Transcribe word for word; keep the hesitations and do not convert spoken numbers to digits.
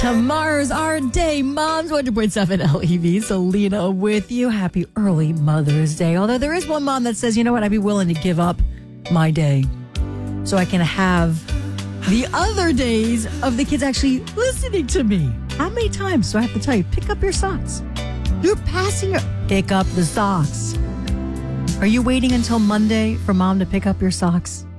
Tomorrow's our day. Moms, one hundred point seven L E V. Selena with you. Happy early Mother's Day. Although there is one mom that says, you know what, I'd be willing to give up my day so I can have the other days of the kids actually listening to me. How many times do I have to tell you, pick up your socks? You're passing your... Pick up the socks. Are you waiting until Monday for mom to pick up your socks?